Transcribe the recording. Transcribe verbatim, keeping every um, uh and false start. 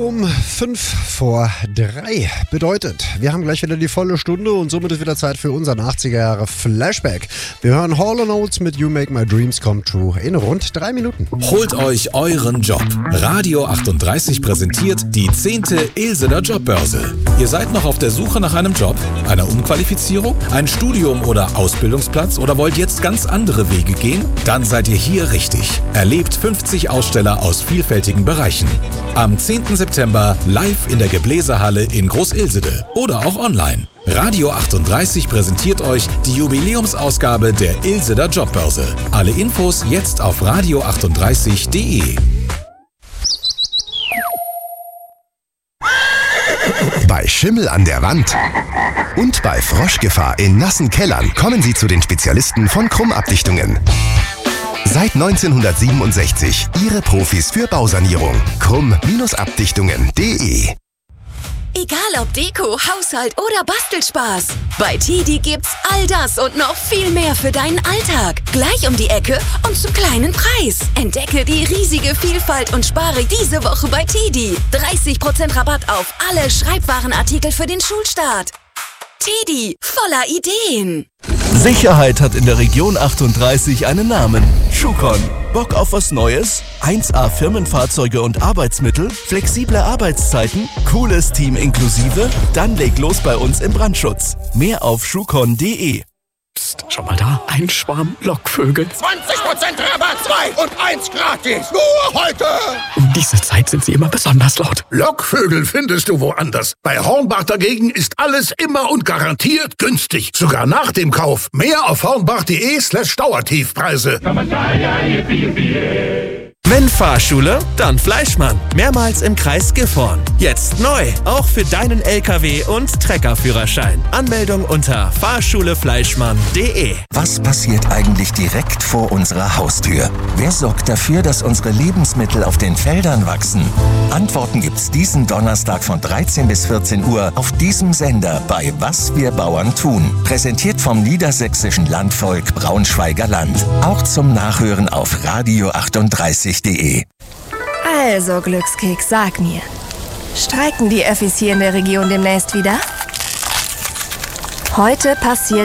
Um fünf vor drei. Bedeutet, wir haben gleich wieder die volle Stunde und somit ist wieder Zeit für unseren achtziger Jahre Flashback. Wir hören Hall and Oates mit You Make My Dreams Come True in rund drei Minuten. Holt euch euren Job. Radio achtunddreißig präsentiert die zehnte Ilsener Jobbörse. Ihr seid noch auf der Suche nach einem Job, einer Umqualifizierung, ein Studium oder Ausbildungsplatz oder wollt jetzt ganz andere Wege gehen? Dann seid ihr hier richtig. Erlebt fünfzig Aussteller aus vielfältigen Bereichen. Am zehnten September live in der Gebläsehalle in Groß-Ilsede oder auch online. Radio achtunddreißig präsentiert euch die Jubiläumsausgabe der Ilsener Jobbörse. Alle Infos jetzt auf radio achtunddreißig punkt de. Bei Schimmel an der Wand und bei Froschgefahr in nassen Kellern kommen Sie zu den Spezialisten von Krumm-Abdichtungen. Seit neunzehnhundertsiebenundsechzig Ihre Profis für Bausanierung. Krumm-Abdichtungen punkt de. Egal ob Deko, Haushalt oder Bastelspaß. Bei Tidi gibt's all das und noch viel mehr für deinen Alltag. Gleich um die Ecke und zum kleinen Preis. Entdecke die riesige Vielfalt und spare diese Woche bei Tidi. dreißig Prozent Rabatt auf alle Schreibwarenartikel für den Schulstart. Tidi, voller Ideen. Sicherheit hat in der Region achtunddreißig einen Namen. Schucon. Bock auf was Neues? eins A Firmenfahrzeuge und Arbeitsmittel? Flexible Arbeitszeiten? Cooles Team inklusive? Dann leg los bei uns im Brandschutz. Mehr auf schucon punkt de. Psst, schau mal da. Ein Schwarm Lockvögel. zwanzig Prozent Rabatt, zwei und eins gratis. Nur heute. Um diese Zeit sind sie immer besonders laut. Lockvögel findest du woanders. Bei Hornbach dagegen ist alles immer und garantiert günstig. Sogar nach dem Kauf. Mehr auf hornbach punkt de slash Dauertiefpreise. Wenn Fahrschule, dann Fleischmann. Mehrmals im Kreis Gifhorn. Jetzt neu, auch für deinen L K W- und Treckerführerschein. Anmeldung unter fahrschulefleischmann punkt de. Was passiert eigentlich direkt vor unserer Haustür? Wer sorgt dafür, dass unsere Lebensmittel auf den Feldern wachsen? Antworten gibt's diesen Donnerstag von dreizehn bis vierzehn Uhr auf diesem Sender bei Was wir Bauern tun. Präsentiert vom niedersächsischen Landvolk Braunschweiger Land. Auch zum Nachhören auf radio achtunddreißig punkt de. Also, Glückskeks, sag mir. Streiken die Öffis hier in der Region demnächst wieder? Heute passiert